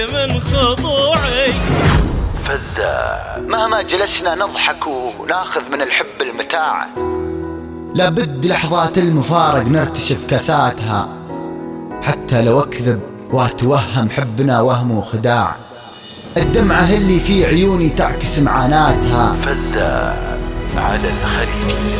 من خضوعي فزاع. مهما جلسنا نضحك وناخذ من الحب المتاع، لابد لحظات المفارق نرتشف كاساتها، حتى لو اكذب واتوهم حبنا وهم وخداع، الدمعة اللي في عيوني تعكس معاناتها. فزاع على الخليجية.